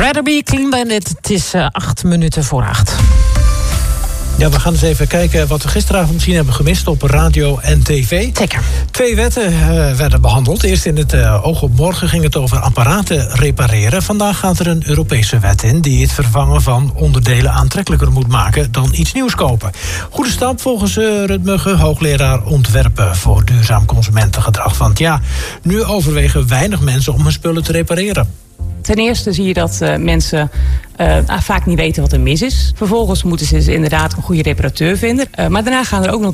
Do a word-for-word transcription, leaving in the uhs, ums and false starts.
Rather Be Clean Bandit. Het is uh, acht minuten voor acht. Ja, we gaan eens even kijken wat we gisteravond misschien hebben gemist op radio en tv. Zeker. Twee wetten uh, werden behandeld. Eerst in het uh, Oog op Morgen ging het over apparaten repareren. Vandaag gaat er een Europese wet in die het vervangen van onderdelen aantrekkelijker moet maken dan iets nieuws kopen. Goede stap volgens uh, Rut Mugge, hoogleraar ontwerpen voor duurzaam consumentengedrag. Want ja, nu overwegen weinig mensen om hun spullen te repareren. Ten eerste zie je dat uh, mensen uh, vaak niet weten wat er mis is. Vervolgens moeten ze dus inderdaad een goede reparateur vinden. Uh, maar daarna gaan er ook nog